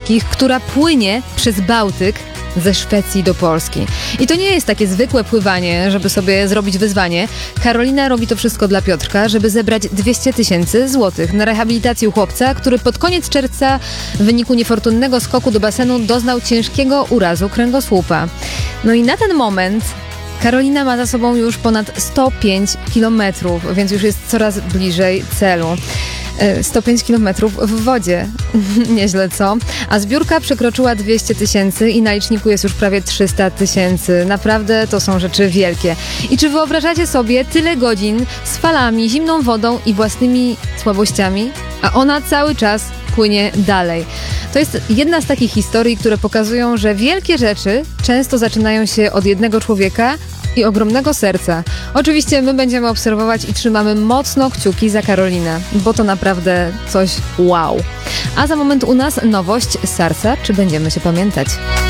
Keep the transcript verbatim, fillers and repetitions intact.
Bałtyckich, która płynie przez Bałtyk ze Szwecji do Polski. I to nie jest takie zwykłe pływanie, żeby sobie zrobić wyzwanie. Karolina robi to wszystko dla Piotrka, żeby zebrać dwieście tysięcy złotych na rehabilitację chłopca, który pod koniec czerwca w wyniku niefortunnego skoku do basenu doznał ciężkiego urazu kręgosłupa. No i na ten moment Karolina ma za sobą już ponad sto pięć kilometrów, więc już jest coraz bliżej celu. sto pięć kilometrów w wodzie. Nieźle, co? A zbiórka przekroczyła dwieście tysięcy i na liczniku jest już prawie trzysta tysięcy. Naprawdę to są rzeczy wielkie. I czy wyobrażacie sobie tyle godzin z falami, zimną wodą i własnymi słabościami? A ona cały czas płynie dalej. To jest jedna z takich historii, które pokazują, że wielkie rzeczy często zaczynają się od jednego człowieka i ogromnego serca. Oczywiście my będziemy obserwować i trzymamy mocno kciuki za Karolinę, bo to naprawdę coś wow. A za moment u nas nowość z Sarsa. Czy będziemy się pamiętać?